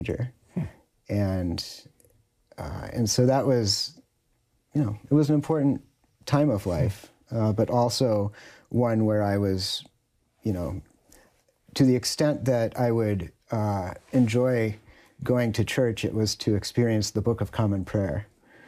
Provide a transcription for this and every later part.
major. And so that was, it was an important time of life, but also one where I was, to the extent that I would enjoy going to church, it was to experience the Book of Common Prayer.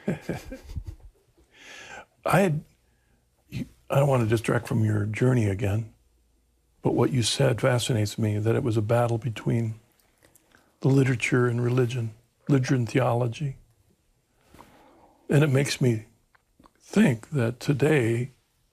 I don't want to distract from your journey again, but what you said fascinates me, that it was a battle between the literature and religion, literature and theology. And it makes me think that today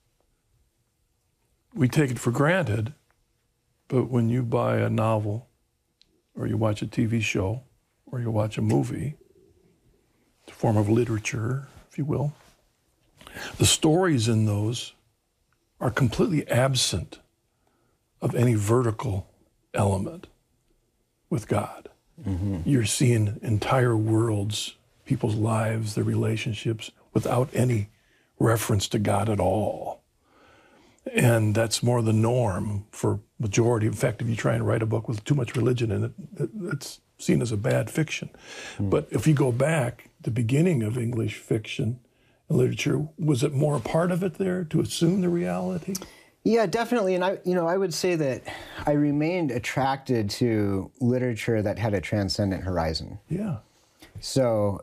we take it for granted, but when you buy a novel or you watch a TV show or you watch a movie, it's a form of literature, if you will, the stories in those are completely absent of any vertical element with God. Mm-hmm. You're seeing entire worlds, people's lives, their relationships, without any reference to God at all. And that's more the norm for majority. In fact, if you try and write a book with too much religion in it, it's seen as a bad fiction. Mm. But if you go back, the beginning of English fiction and literature, was it more a part of it there to assume the reality? Yeah, definitely. And I would say that I remained attracted to literature that had a transcendent horizon. Yeah. So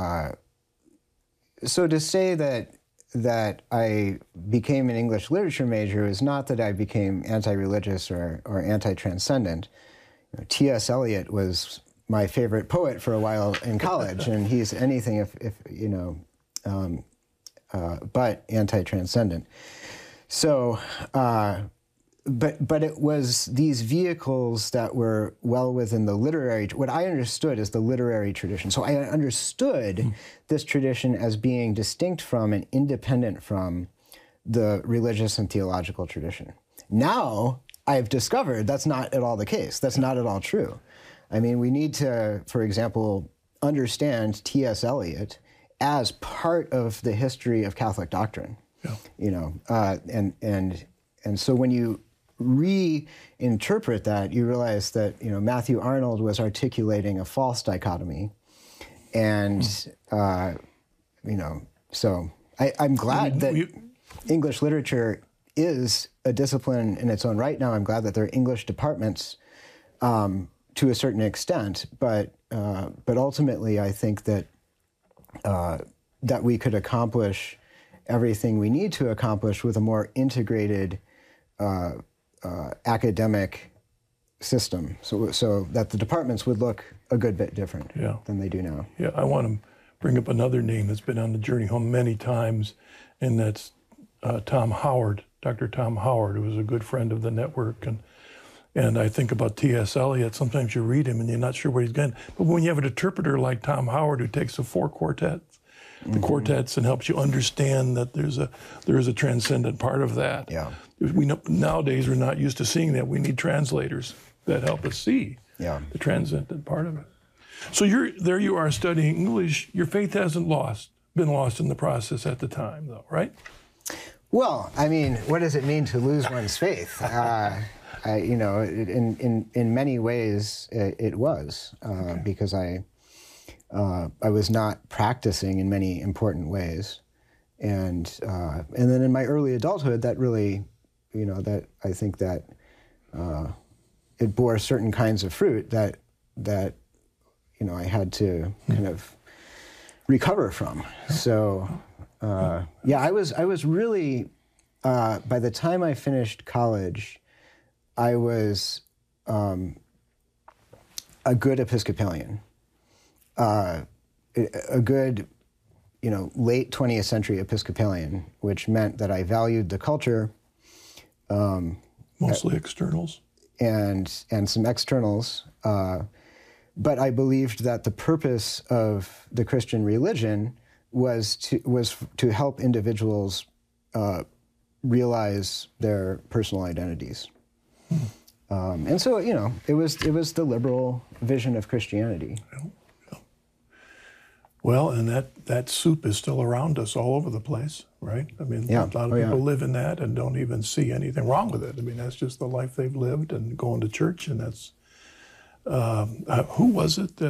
to say that I became an English literature major is not that I became anti-religious or anti-transcendent. T.S. Eliot was my favorite poet for a while in college, and he's anything but anti-transcendent. So, but it was these vehicles that were well within the literary, what I understood as the literary tradition. So I understood this tradition as being distinct from and independent from the religious and theological tradition. Now I've discovered that's not at all the case. That's not at all true. I mean, we need to, for example, understand T.S. Eliot as part of the history of Catholic doctrine. Yeah. And so when you reinterpret that, you realize that Matthew Arnold was articulating a false dichotomy, and so I'm glad that English literature is a discipline in its own right now. I'm glad that there are English departments to a certain extent, but ultimately I think that that we could accomplish everything we need to accomplish with a more integrated academic system, so that the departments would look a good bit different than they do now. Yeah, I want to bring up another name that's been on the journey home many times, and that's Tom Howard, Dr. Tom Howard, who was a good friend of the network. And I think about T.S. Eliot. Sometimes you read him and you're not sure where he's going. But when you have an interpreter like Tom Howard who takes the four quartets, quartets, and helps you understand that there is a transcendent part of that. Yeah. We know, nowadays we're not used to seeing that. We need translators that help us see the transcendent part of it. So there you are studying English. Your faith hasn't been lost in the process at the time, though, right? Well, I mean, what does it mean to lose one's faith? In many ways, it was because I was not practicing in many important ways, and then in my early adulthood, that really, that I think that it bore certain kinds of fruit that I had to kind of recover from. So I was really by the time I finished college, I was a good Episcopalian. A good, late 20th century Episcopalian, which meant that I valued the culture. Mostly externals. And some externals. But I believed that the purpose of the Christian religion was to help individuals realize their personal identities. And so, it was the liberal vision of Christianity. Well, and that soup is still around us all over the place, right? I mean, a lot of people live in that and don't even see anything wrong with it. I mean, that's just the life they've lived and going to church, and that's Who was it that